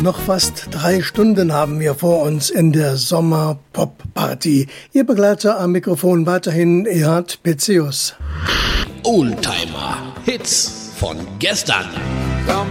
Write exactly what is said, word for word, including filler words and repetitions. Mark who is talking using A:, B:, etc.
A: Noch fast drei Stunden haben wir vor uns in der Sommer-Pop-Party. Ihr Begleiter am Mikrofon weiterhin Erhard Pezius.
B: Oldtimer Hits von gestern.